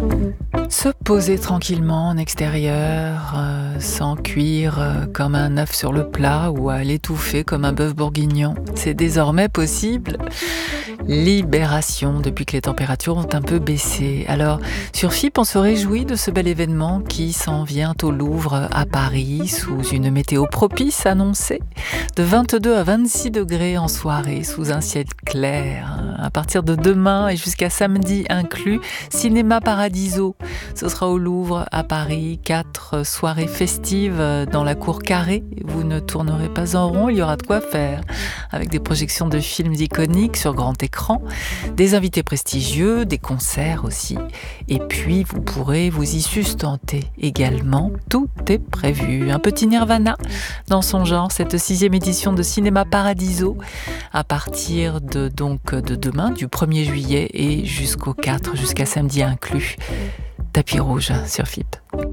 Se poser tranquillement en extérieur, sans cuire comme un œuf sur le plat ou à l'étouffer comme un bœuf bourguignon, c'est désormais possible. Libération depuis que les températures ont un peu baissé. Alors, sur FIP, on se réjouit de ce bel événement qui s'en vient au Louvre à Paris sous une météo propice annoncée de 22 à 26 degrés en soirée sous un ciel clair. À partir de demain et jusqu'à samedi inclus, Cinéma Paradiso. Ce sera au Louvre à Paris, 4 soirées festives dans la cour carrée. Vous ne tournerez pas en rond, il y aura de quoi faire. Avec des projections de films iconiques sur grand écran, des invités prestigieux, des concerts aussi. Et puis vous pourrez vous y sustenter également. Tout est prévu. Un petit Nirvana dans son genre, cette 6e édition de Cinéma Paradiso, à partir de demain, du 1er juillet et jusqu'au 4, jusqu'à samedi inclus. Tapis rouge sur FIP.